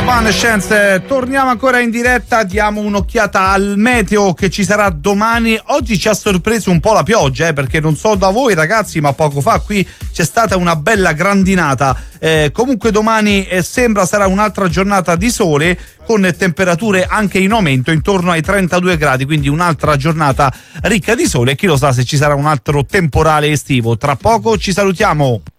Evanescence. Torniamo ancora in diretta, diamo un'occhiata al meteo che ci sarà domani. Oggi ci ha sorpreso un po' la pioggia, perché non so da voi ragazzi, ma poco fa qui c'è stata una bella grandinata. Comunque domani sembra sarà un'altra giornata di sole, con temperature anche in aumento intorno ai 32 gradi, quindi un'altra giornata ricca di sole, e chi lo sa se ci sarà un altro temporale estivo. Tra poco ci salutiamo.